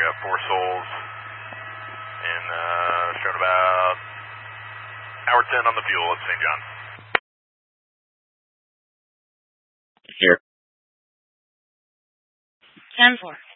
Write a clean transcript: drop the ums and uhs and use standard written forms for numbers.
got 4 souls. And showing about hour 10 on the fuel at St. John. Here. 10-4.